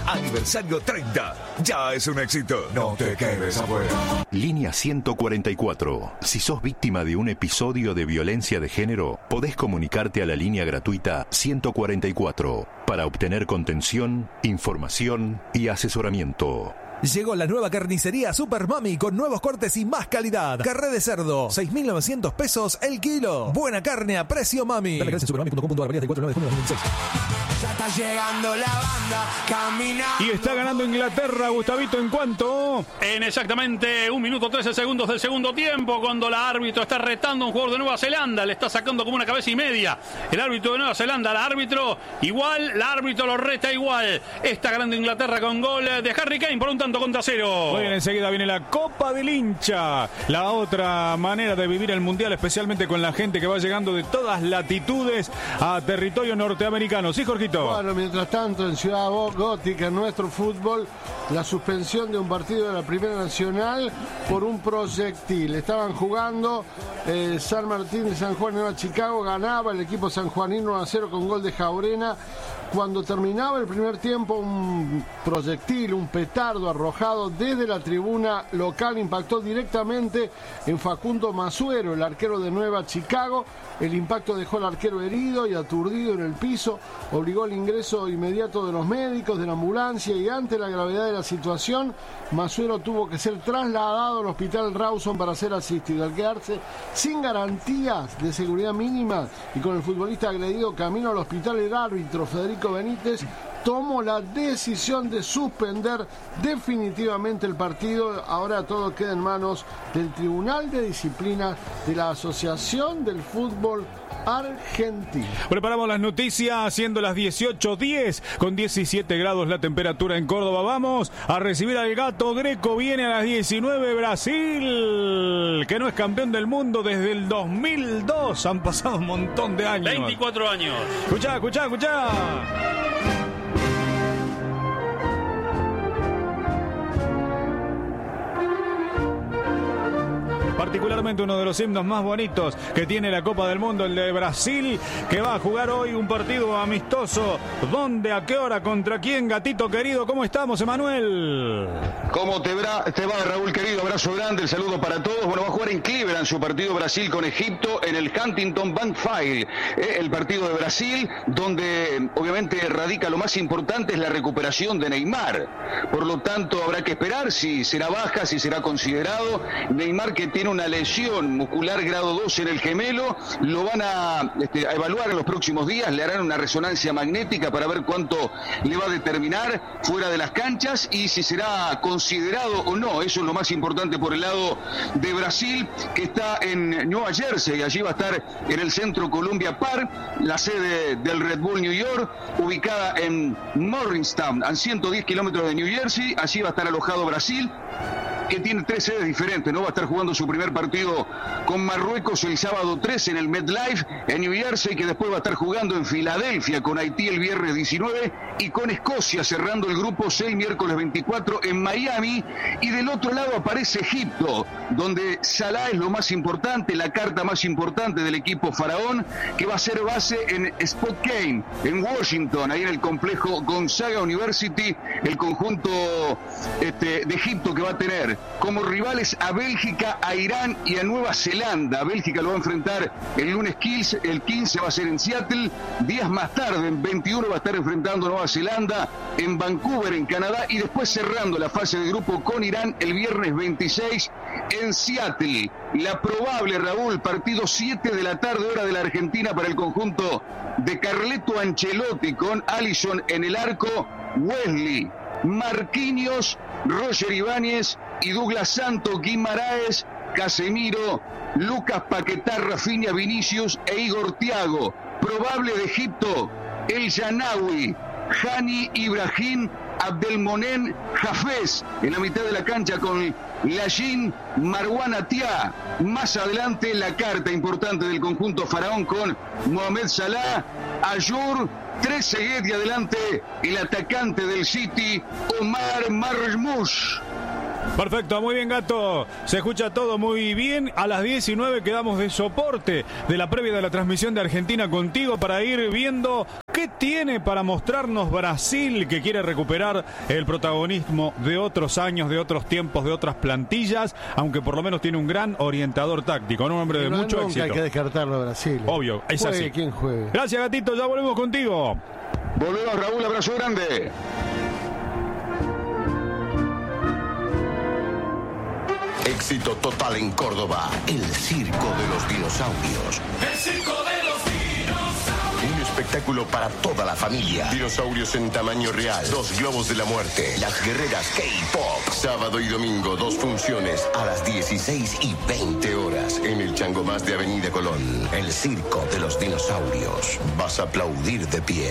Aniversario 30. Ya es un éxito. No te quedes afuera. Línea 144. Si sos víctima de un episodio de violencia de género, podés comunicarte a la línea gratuita 144 para obtener contención, información y asesoramiento. Llegó la nueva carnicería Super Mami con nuevos cortes y más calidad. Carré de cerdo, 6.900 pesos el kilo. Buena carne a precio Mami. Dale, supermami.com.ar, 4 de junio de 2016. Ya está llegando la banda, camina. Y está ganando Inglaterra, Gustavito, ¿en cuánto? En exactamente 1 minuto 13 segundos del segundo tiempo, cuando la árbitro está retando a un jugador de Nueva Zelanda, le está sacando como una cabeza y media. El árbitro de Nueva Zelanda, el árbitro lo reta igual. Está ganando Inglaterra con gol de Harry Kane por un tanto contra 0. Muy bien, enseguida viene la Copa del Hincha, la otra manera de vivir el Mundial, especialmente con la gente que va llegando de todas latitudes a territorio norteamericano. Sí, Jorgito. Bueno, mientras tanto, en Ciudad Gótica, en nuestro fútbol, la suspensión de un partido de la Primera Nacional por un proyectil. Estaban jugando San Martín de San Juan y Nueva Chicago, ganaba el equipo sanjuanino 1-0 con gol de Jaurena. Cuando terminaba el primer tiempo, un proyectil, un petardo arrojado desde la tribuna local impactó directamente en Facundo Masuero, el arquero de Nueva Chicago. El impacto dejó al arquero herido y aturdido en el piso, obligó al ingreso inmediato de los médicos, de la ambulancia, y ante la gravedad de la situación, Masuero tuvo que ser trasladado al hospital Rawson para ser asistido. Al quedarse sin garantías de seguridad mínimas y con el futbolista agredido camino al hospital, el árbitro Federico Benítez tomó la decisión de suspender definitivamente el partido. Ahora todo queda en manos del Tribunal de Disciplina de la Asociación del Fútbol Argentina. Preparamos las noticias, siendo las 18:10, con 17 grados la temperatura en Córdoba. Vamos a recibir al Gato Greco. Viene a las 19 Brasil, que no es campeón del mundo desde el 2002. Han pasado un montón de años. 24 años. Escuchá. Particularmente uno de los himnos más bonitos que tiene la Copa del Mundo, el de Brasil, que va a jugar hoy un partido amistoso. ¿Dónde, a qué hora, contra quién, gatito querido? ¿Cómo estamos, Emanuel? ¿Cómo te va, Raúl querido? Abrazo grande, el saludo para todos. Bueno, va a jugar en Cleveland su partido Brasil con Egipto en el Huntington Bank-File. El partido de Brasil, donde obviamente radica lo más importante, es la recuperación de Neymar. Por lo tanto, habrá que esperar si será baja, si será considerado. Neymar, que tiene una lesión muscular grado 2 en el gemelo, lo van a evaluar en los próximos días, le harán una resonancia magnética para ver cuánto le va a determinar fuera de las canchas y si será considerado o no. Eso es lo más importante por el lado de Brasil, que está en Nueva Jersey. Allí va a estar en el centro Columbia Park, la sede del Red Bull New York, ubicada en Morristown, a 110 kilómetros de New Jersey. Allí va a estar alojado Brasil, que tiene 3 sedes diferentes, ¿no? Va a estar jugando su primer partido con Marruecos el sábado 13 en el MetLife en New Jersey, que después va a estar jugando en Filadelfia con Haití el viernes 19 y con Escocia cerrando el grupo C el miércoles 24 en Miami. Y del otro lado aparece Egipto, donde Salah es lo más importante, la carta más importante del equipo faraón, que va a ser base en Spokane, en Washington, ahí en el complejo Gonzaga University, el conjunto de Egipto, que va a tener como rivales a Bélgica, a Irán y a Nueva Zelanda. Bélgica lo va a enfrentar el lunes 15, el 15 va a ser en Seattle, días más tarde, en 21 va a estar enfrentando a Nueva Zelanda en Vancouver, en Canadá, y después cerrando la fase de grupo con Irán el viernes 26 en Seattle. La probable, Raúl, partido 7 de la tarde, hora de la Argentina, para el conjunto de Carleto Ancelotti, con Alisson en el arco, Wesley, Marquinhos, Roger Ibáñez y Douglas Santos, Guimaraes, Casemiro, Lucas Paquetá, Rafinha, Vinicius e Igor Thiago. Probable de Egipto, El Yanawi, Hani Ibrahim, Abdelmonem Hafez en la mitad de la cancha con Lajin, Marwan Atia. Más adelante la carta importante del conjunto faraón con Mohamed Salah, Ayur, Trezeguet, y adelante el atacante del City, Omar Marmoush. Perfecto, muy bien, Gato. Se escucha todo muy bien. A las 19 quedamos de soporte de la previa de la transmisión de Argentina contigo para ir viendo qué tiene para mostrarnos Brasil, que quiere recuperar el protagonismo de otros años, de otros tiempos, de otras plantillas, aunque por lo menos tiene un gran orientador táctico, un hombre de mucho éxito. Hay que descartarlo a Brasil. Obvio, es juegue así. Quien juegue. Gracias, Gatito, ya volvemos contigo. Volvemos, Raúl, abrazo grande. Éxito total en Córdoba, el Circo de los Dinosaurios. El circo de los dinosaurios. Un espectáculo para toda la familia. Dinosaurios en tamaño real, 2 globos de la muerte, las guerreras K-Pop. Sábado y domingo, 2 funciones a las 16 y 20 horas en el Changomás de Avenida Colón. El Circo de los Dinosaurios. Vas a aplaudir de pie.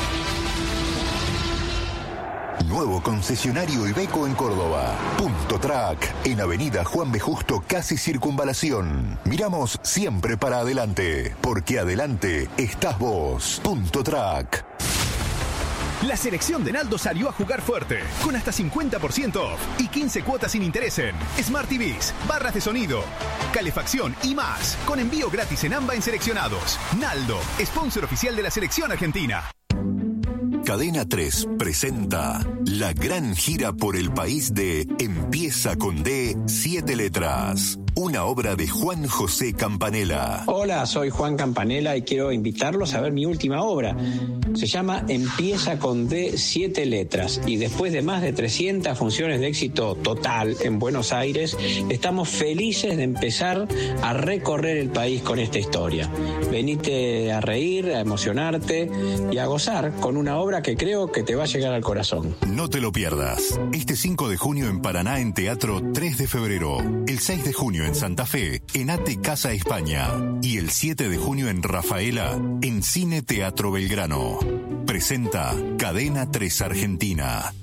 Nuevo concesionario Iveco en Córdoba. Punto Track, en Avenida Juan B. Justo, casi Circunvalación. Miramos siempre para adelante, porque adelante estás vos. Punto Track. La selección de Naldo salió a jugar fuerte, con hasta 50% off y 15 cuotas sin interés en Smart TVs, barras de sonido, calefacción y más, con envío gratis en AMBA en seleccionados. Naldo, sponsor oficial de la selección argentina. Cadena 3 presenta la gran gira por el país de Empieza con D, 7 letras. Una obra de Juan José Campanella. Hola, soy Juan Campanella y quiero invitarlos a ver mi última obra. Se llama Empieza con D, 7 letras. Y después de más de 300 funciones de éxito total en Buenos Aires, estamos felices de empezar a recorrer el país con esta historia. Venite a reír, a emocionarte y a gozar con una obra que creo que te va a llegar al corazón. No te lo pierdas. Este 5 de junio en Paraná en Teatro 3 de febrero. El 6 de junio en Santa Fe, en Ate Casa España. Y el 7 de junio en Rafaela, en Cine Teatro Belgrano. Presenta Cadena 3 Argentina.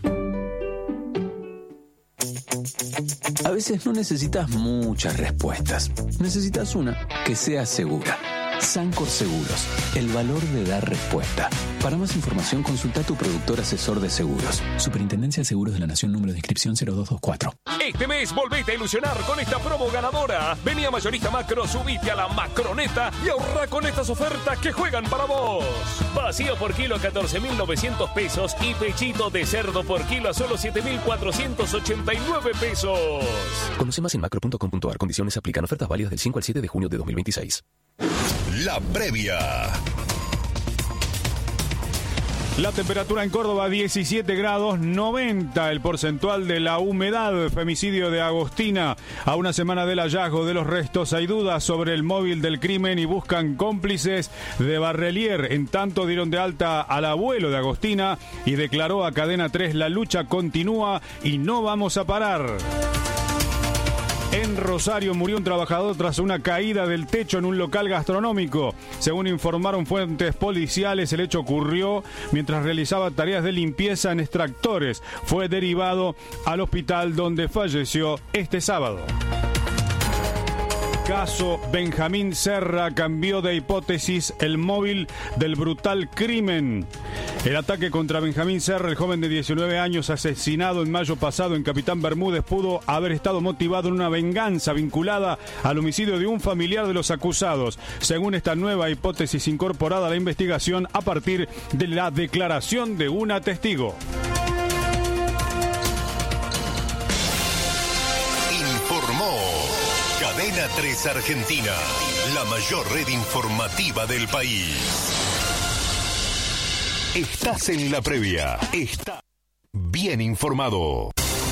A veces no necesitas muchas respuestas. Necesitas una que sea segura. Sancor Seguros, el valor de dar respuesta. Para más información, consulta a tu productor asesor de seguros. Superintendencia de Seguros de la Nación, número de inscripción 0224. Este mes volvete a ilusionar con esta promo ganadora. Vení a Mayorista Macro, subite a la Macroneta y ahorra con estas ofertas que juegan para vos. Vacío por kilo a 14.900 pesos y pechito de cerdo por kilo a solo 7.489 pesos. Conoce más en macro.com.ar. Condiciones aplican. Ofertas válidas del 5 al 7 de junio de 2026. La previa. La temperatura en Córdoba 17 grados, 90 el porcentual de la humedad. Femicidio de Agostina. A una semana del hallazgo de los restos hay dudas sobre el móvil del crimen y buscan cómplices de Barrelier. En tanto dieron de alta al abuelo de Agostina y declaró a Cadena 3: la lucha continúa y no vamos a parar. En Rosario murió un trabajador tras una caída del techo en un local gastronómico. Según informaron fuentes policiales, el hecho ocurrió mientras realizaba tareas de limpieza en extractores. Fue derivado al hospital donde falleció este sábado. Caso Benjamín Serra cambió de hipótesis el móvil del brutal crimen. El ataque contra Benjamín Serra, el joven de 19 años asesinado en mayo pasado en Capitán Bermúdez, pudo haber estado motivado en una venganza vinculada al homicidio de un familiar de los acusados, según esta nueva hipótesis incorporada a la investigación a partir de la declaración de una testigo. Cadena 3 Argentina, la mayor red informativa del país. Estás en la previa. Está bien informado.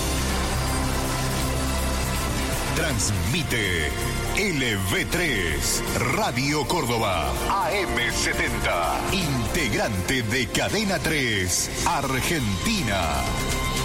Transmite LV3, Radio Córdoba, AM70, integrante de Cadena 3 Argentina.